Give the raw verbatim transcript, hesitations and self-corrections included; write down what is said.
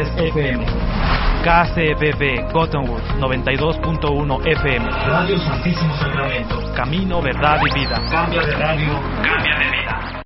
tres F M. K C B B Cottonwood noventa y dos punto uno F M. Radio Santísimo Sacramento. Camino, verdad y vida. Cambia de radio, cambia de vida.